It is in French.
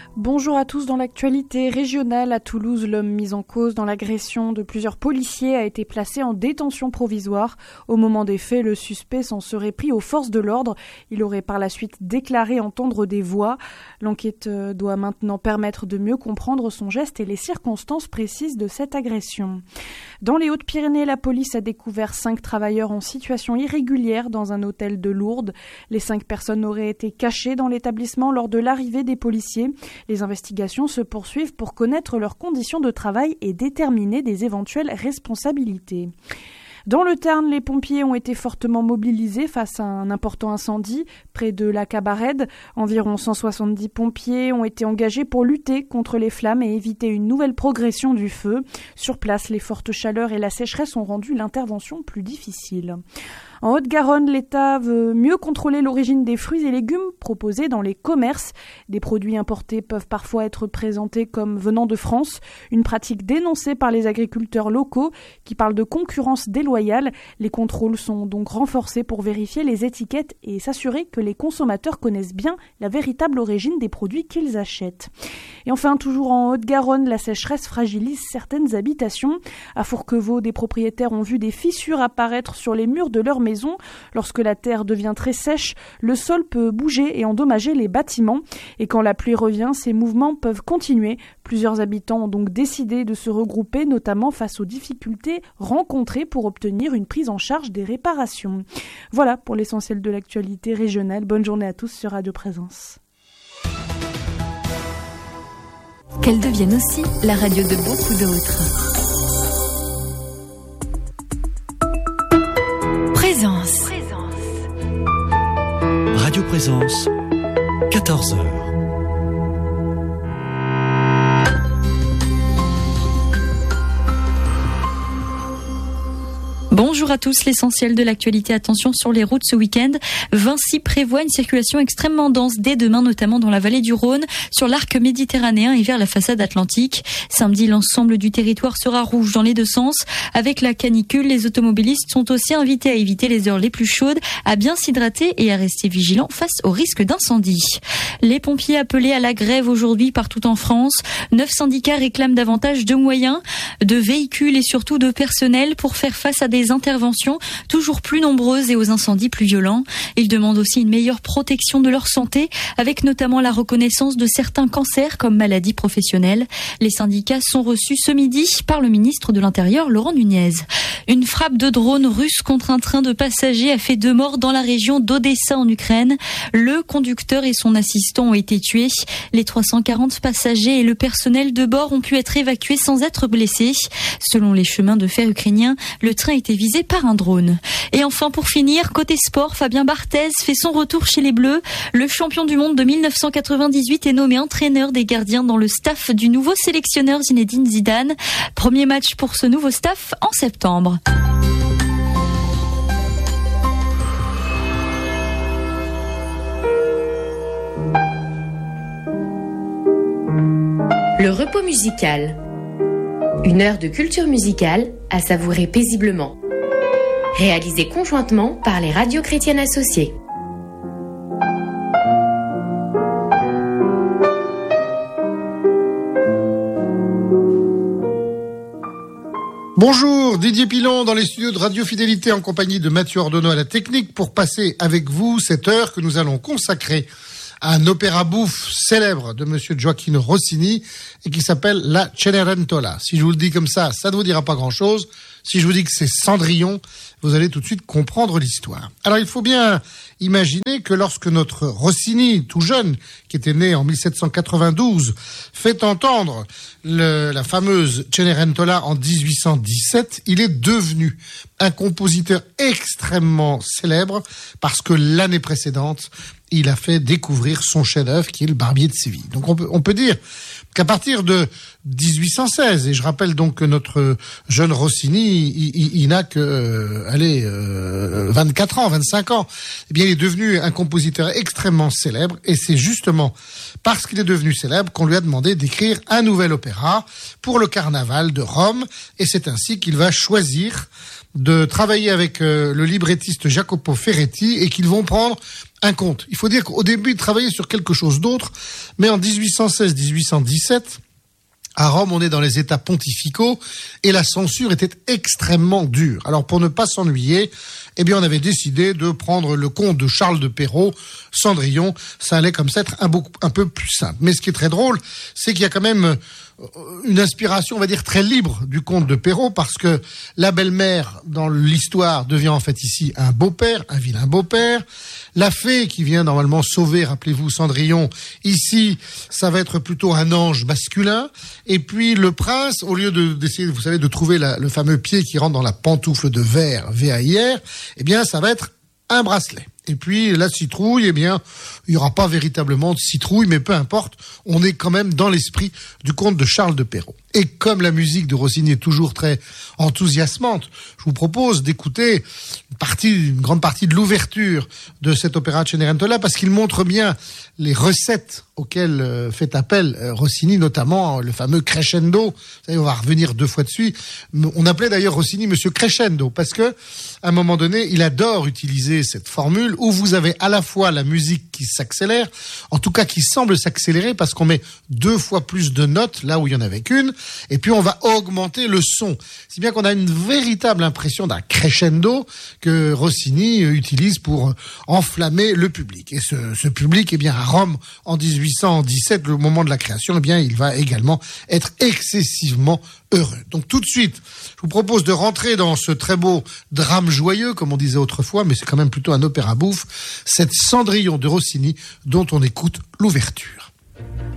Bonjour à tous. Dans l'actualité régionale, à Toulouse, l'homme mis en cause dans l'agression de plusieurs policiers a été placé en détention provisoire. Au moment des faits, le suspect s'en serait pris aux forces de l'ordre. Il aurait par la suite déclaré entendre des voix. L'enquête doit maintenant permettre de mieux comprendre son geste et les circonstances précises de cette agression. Dans les Hautes-Pyrénées, la police a découvert 5 travailleurs en situation irrégulière dans un hôtel de Lourdes. Les 5 personnes auraient été cachées dans l'établissement lors de l'arrivée des policiers. Les investigations se poursuivent pour connaître leurs conditions de travail et déterminer des éventuelles responsabilités. Dans le Tarn, les pompiers ont été fortement mobilisés face à un important incendie près de la Cabarède. Environ 170 pompiers ont été engagés pour lutter contre les flammes et éviter une nouvelle progression du feu. Sur place, les fortes chaleurs et la sécheresse ont rendu l'intervention plus difficile. En Haute-Garonne, l'État veut mieux contrôler l'origine des fruits et légumes proposés dans les commerces. Des produits importés peuvent parfois être présentés comme venant de France, une pratique dénoncée par les agriculteurs locaux qui parlent de concurrence déloyale. Les contrôles sont donc renforcés pour vérifier les étiquettes et s'assurer que les consommateurs connaissent bien la véritable origine des produits qu'ils achètent. Et enfin, toujours en Haute-Garonne, la sécheresse fragilise certaines habitations. À Fourquevaux, des propriétaires ont vu des fissures apparaître sur les murs de leur maison. Lorsque la terre devient très sèche, le sol peut bouger et endommager les bâtiments. Et quand la pluie revient, ces mouvements peuvent continuer. Plusieurs habitants ont donc décidé de se regrouper, notamment face aux difficultés rencontrées pour obtenir une prise en charge des réparations. Voilà pour l'essentiel de l'actualité régionale. Bonne journée à tous sur Radio Présence. Qu'elle devienne aussi la radio de beaucoup d'autres. Présence. Radio Présence, 14h. Bonjour à tous, l'essentiel de l'actualité. Attention sur les routes ce week-end. Vinci prévoit une circulation extrêmement dense dès demain, notamment dans la vallée du Rhône, sur l'arc méditerranéen et vers la façade atlantique. Samedi, l'ensemble du territoire sera rouge dans les deux sens. Avec la canicule, les automobilistes sont aussi invités à éviter les heures les plus chaudes, à bien s'hydrater et à rester vigilants face au risque d'incendie. Les pompiers appelés à la grève aujourd'hui partout en France. 9 syndicats réclament davantage de moyens, de véhicules et surtout de personnel pour faire face à des interventions toujours plus nombreuses et aux incendies plus violents. Ils demandent aussi une meilleure protection de leur santé, avec notamment la reconnaissance de certains cancers comme maladies professionnelles. Les syndicats sont reçus ce midi par le ministre de l'Intérieur, Laurent Nunez. Une frappe de drone russe contre un train de passagers a fait 2 morts dans la région d'Odessa en Ukraine. Le conducteur et son assistant ont été tués. Les 340 passagers et le personnel de bord ont pu être évacués sans être blessés. Selon les chemins de fer ukrainiens, le train était visé par un drone. Et enfin, pour finir, côté sport, Fabien Barthez fait son retour chez les Bleus. Le champion du monde de 1998 est nommé entraîneur des gardiens dans le staff du nouveau sélectionneur Zinedine Zidane. Premier match pour ce nouveau staff en septembre. Le repos musical. Une heure de culture musicale à savourer paisiblement. Réalisé conjointement par les radios chrétiennes associées. Bonjour, Didier Pilon dans les studios de Radio Fidélité en compagnie de Mathieu Ordonneau à la technique pour passer avec vous cette heure que nous allons consacrer à un opéra bouffe célèbre de monsieur Gioacchino Rossini et qui s'appelle La Cenerentola. Si je vous le dis comme ça ne vous dira pas grand-chose. Si je vous dis que c'est Cendrillon, vous allez tout de suite comprendre l'histoire. Alors il faut bien imaginer que lorsque notre Rossini, tout jeune, qui était né en 1792, fait entendre la fameuse Cenerentola en 1817, il est devenu un compositeur extrêmement célèbre parce que l'année précédente, il a fait découvrir son chef-d'œuvre qui est le Barbier de Séville. Donc on peut dire qu'à partir de 1816, et je rappelle donc que notre jeune Rossini Rossini, il n'a que 24 ans, 25 ans. Eh bien, il est devenu un compositeur extrêmement célèbre, et c'est justement parce qu'il est devenu célèbre qu'on lui a demandé d'écrire un nouvel opéra pour le carnaval de Rome, et c'est ainsi qu'il va choisir de travailler avec le librettiste Jacopo Ferretti, et qu'ils vont prendre un conte. Il faut dire qu'au début, il travaillait sur quelque chose d'autre, mais en 1816-1817, à Rome, on est dans les États pontificaux, et la censure était extrêmement dure. Alors, pour ne pas s'ennuyer, eh bien, on avait décidé de prendre le conte de Charles de Perrault, Cendrillon. Ça allait comme ça être un peu plus simple. Mais ce qui est très drôle, c'est qu'il y a quand même une inspiration, on va dire, très libre du conte de Perrault, parce que la belle-mère, dans l'histoire, devient en fait ici un beau-père, un vilain beau-père. La fée qui vient normalement sauver, rappelez-vous, Cendrillon, ici, ça va être plutôt un ange masculin. Et puis le prince, au lieu d'essayer, vous savez, de trouver le fameux pied qui rentre dans la pantoufle de verre, VAIR, eh bien, ça va être un bracelet. Et puis la citrouille, eh bien, il n'y aura pas véritablement de citrouille, mais peu importe, on est quand même dans l'esprit du conte de Charles de Perrault. Et comme la musique de Rossini est toujours très enthousiasmante, je vous propose d'écouter une grande partie de l'ouverture de cet opéra de Cenerentola, parce qu'il montre bien les recettes auxquelles fait appel Rossini, notamment le fameux crescendo. Vous savez, on va revenir 2 fois dessus. On appelait d'ailleurs Rossini Monsieur Crescendo, parce que à un moment donné, il adore utiliser cette formule où vous avez à la fois la musique qui s'accélère, en tout cas qui semble s'accélérer, parce qu'on met 2 fois plus de notes là où il y en avait qu'une, et puis on va augmenter le son, si bien qu'on a une véritable impression d'un crescendo que Rossini utilise pour enflammer le public. Et ce public, eh bien, à Rome, en 1817, le moment de la création, eh bien, il va également être excessivement heureux. Donc tout de suite, je vous propose de rentrer dans ce très beau drame joyeux, comme on disait autrefois, mais c'est quand même plutôt un opéra bouffe, cette Cendrillon de Rossini, dont on écoute l'ouverture.